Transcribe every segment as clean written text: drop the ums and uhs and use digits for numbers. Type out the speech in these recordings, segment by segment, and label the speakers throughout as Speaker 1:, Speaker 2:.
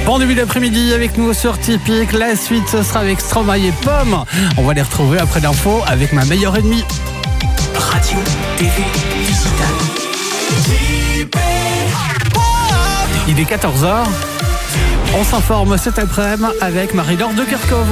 Speaker 1: Bon début d'après-midi avec nous sur Typique. La suite, ce sera avec Stromae et Pomme. On va les retrouver après l'info avec ma meilleure ennemie.
Speaker 2: Radio, TV, digital.
Speaker 1: Il est 14h. On s'informe cet après-midi avec Marie-Laure de Kerkhove.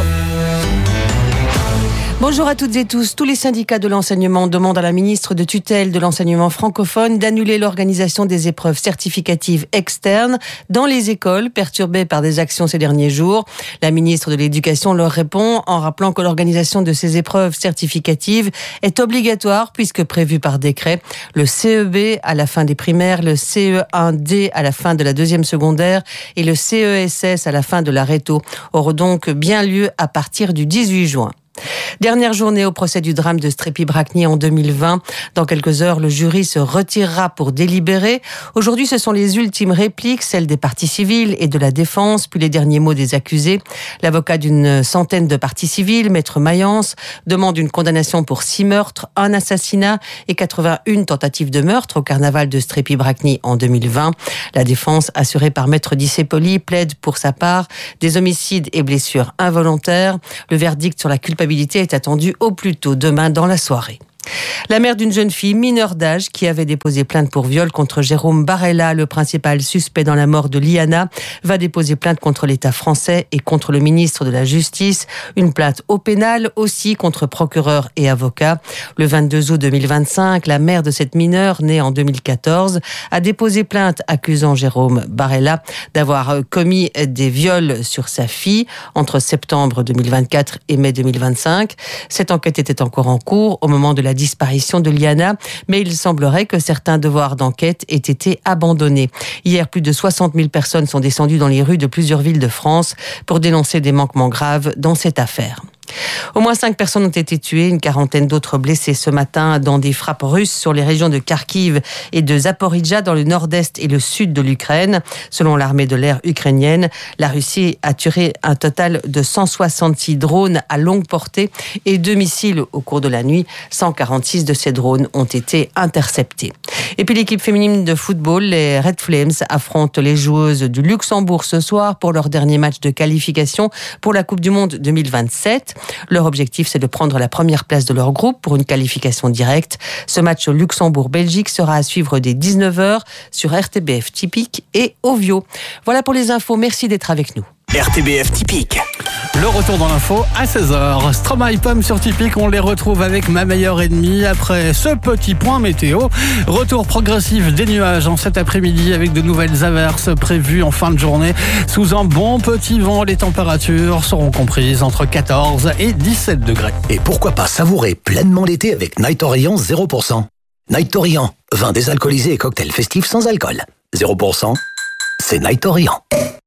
Speaker 3: Bonjour à toutes et tous. Tous les syndicats de l'enseignement demandent à la ministre de tutelle de l'enseignement francophone d'annuler l'organisation des épreuves certificatives externes dans les écoles perturbées par des actions ces derniers jours. La ministre de l'Éducation leur répond en rappelant que l'organisation de ces épreuves certificatives est obligatoire puisque prévue par décret. Le CEB à la fin des primaires, le CE1D à la fin de la deuxième secondaire et le CESS à la fin de la réto auront donc bien lieu à partir du 18 juin. Dernière journée au procès du drame de Strépy-Bracny en 2020. Dans quelques heures, le jury se retirera pour délibérer. Aujourd'hui, ce sont les ultimes répliques, celles des parties civiles et de la défense, puis les derniers mots des accusés. L'avocat d'une centaine de parties civiles, Maître Mayence, demande une condamnation pour 6 meurtres, un assassinat et 81 tentatives de meurtre au carnaval de Strépy-Bracny en 2020. La défense, assurée par Maître Dissépoli, plaide pour sa part des homicides et blessures involontaires. Le verdict sur la culpabilité est attendu au plus tôt demain dans la soirée. La mère d'une jeune fille mineure d'âge qui avait déposé plainte pour viol contre Jérôme Barella, le principal suspect dans la mort de Liana, va déposer plainte contre l'État français et contre le ministre de la Justice. Une plainte au pénal aussi contre procureur et avocat. Le 22 août 2025, la mère de cette mineure, née en 2014, a déposé plainte accusant Jérôme Barella d'avoir commis des viols sur sa fille entre septembre 2024 et mai 2025. Cette enquête était encore en cours au moment de la disparition de Liana, mais il semblerait que certains devoirs d'enquête aient été abandonnés. Hier, plus de 60 000 personnes sont descendues dans les rues de plusieurs villes de France pour dénoncer des manquements graves dans cette affaire. Au moins 5 personnes ont été tuées, une quarantaine d'autres blessées ce matin dans des frappes russes sur les régions de Kharkiv et de Zaporijia dans le nord-est et le sud de l'Ukraine. Selon l'armée de l'air ukrainienne, la Russie a tiré un total de 166 drones à longue portée et 2 missiles au cours de la nuit. 146 de ces drones ont été interceptés. Et puis l'équipe féminine de football, les Red Flames, affrontent les joueuses du Luxembourg ce soir pour leur dernier match de qualification pour la Coupe du Monde 2027. Leur objectif, c'est de prendre la première place de leur groupe pour une qualification directe. Ce match au Luxembourg-Belgique sera à suivre dès 19h sur RTBF Typique et Ovio. Voilà pour les infos. Merci d'être avec nous.
Speaker 2: RTBF Typique.
Speaker 1: Le retour dans l'info à 16h. Stromae et Pomme sur Typique, on les retrouve avec ma meilleure ennemie après ce petit point météo. Retour progressif des nuages en cet après-midi avec de nouvelles averses prévues en fin de journée. Sous un bon petit vent, les températures seront comprises entre 14 et 17 degrés.
Speaker 4: Et pourquoi pas savourer pleinement l'été avec Night Orient 0%. Night Orient, vin désalcoolisé et cocktail festif sans alcool. 0%, c'est Night Orient.